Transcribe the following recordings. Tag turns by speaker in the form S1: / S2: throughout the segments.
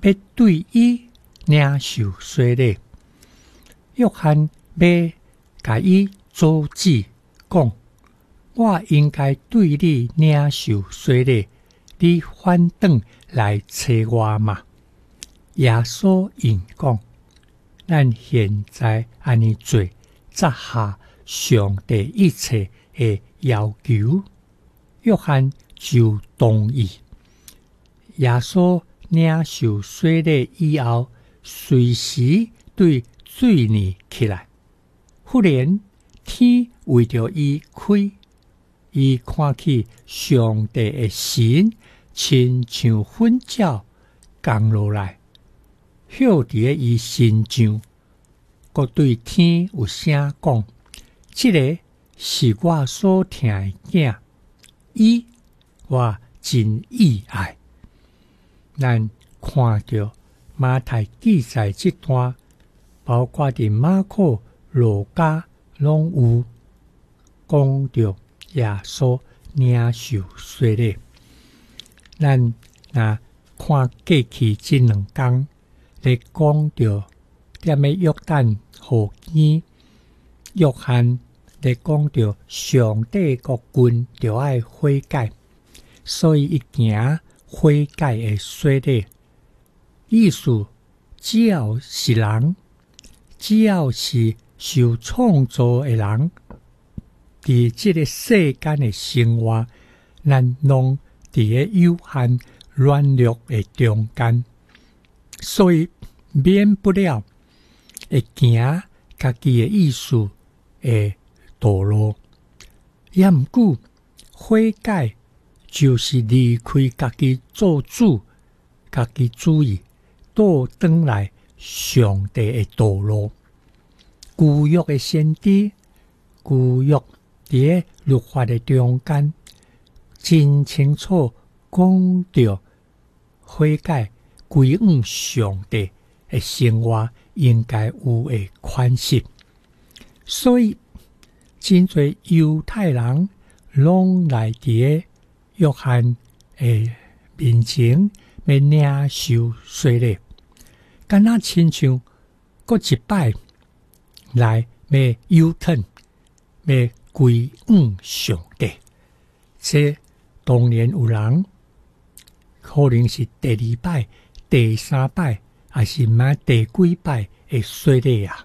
S1: 要对伊领受洗礼。约翰要甲伊阻止，讲：我应该对你领受洗礼，你反转来找我嘛？耶稣应讲：咱现在安尼做，砸下上帝一切的要求。约翰就同意。耶稣领受洗礼以后，随时对水面起来。忽然天为着伊开，伊看见上帝的神亲像粉鸟降落来，飘伫伊身上，佮对天有声讲：这个是我所疼的囝，伊我真意爱。咱看到马太记载这段，包括伫马可、路加拢有讲到耶稣领受洗礼。咱若看过去这2天，咧讲到踮咧约旦河边，约翰咧讲到上帝国君就爱悔改，所以伊行悔改的洗礼。意思只要是人，只要是受创造的人，伫这个世间的生活，咱拢伫咧有限软弱的中间，所以免不了会行家己的意思的道路。也毋过悔改就是离开家己做主、家己主意，倒转来上帝的道路。旧约的先知，旧约伫咧律法的中间，真清楚讲到悔改归向上帝的生活应该有的款式。所以真侪犹太人拢来伫咧约翰的面前要领受洗礼，敢若亲像搁一摆来要忧疼，要归向上帝。这当然有人可能是第2摆、第3摆，还是第几摆的洗礼啊。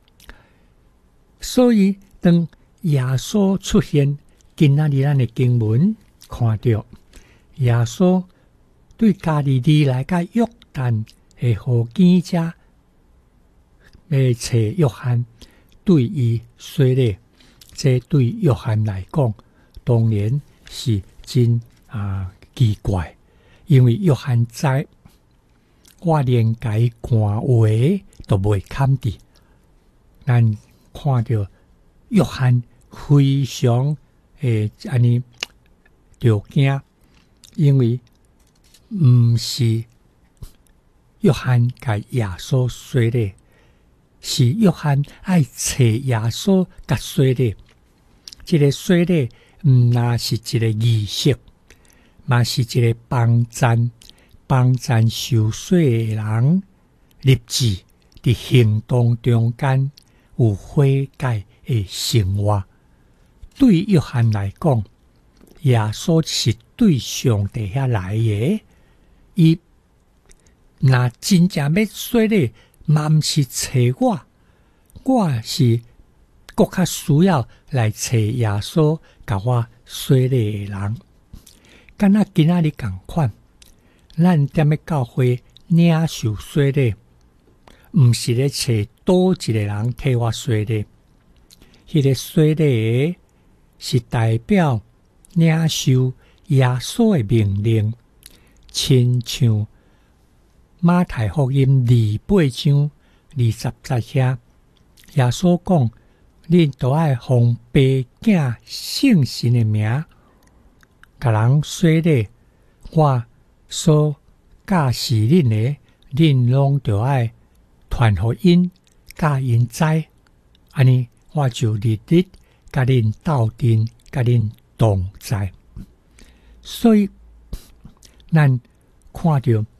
S1: 所以当耶稣出现，今仔日咱的经文看到耶稣对加利利来甲约旦的河边遮要找约翰，对伊洗礼。这对约翰来讲，当然是真奇怪，因为约翰知我连甲伊看话都袂堪伫。咱看到约翰非常安尼着惊，因为毋是约翰甲耶稣洗礼，是约翰爱找耶稣甲洗礼。这个洗礼毋那是一个仪式，嘛是一个帮赞受洗的人立志伫行动中间有悔改的生活。对约翰来讲，耶稣是对上帝遐来的，伊若真正要洗礼，嘛毋是找我是更较需要来找耶稣甲我洗礼的人。敢若今仔日共款，咱踮咧教会领受洗礼，毋是咧找倒一个人替我洗礼。迄个洗礼是代表领受耶稣的命令，亲像马太福音28章20节遐，耶稣讲：恁都爱奉爸囝圣神的名，甲人洗礼。我所教示恁的，恁拢就爱传互因，教因知。安尼我就日日甲恁斗阵，甲恁同在。所以咱看到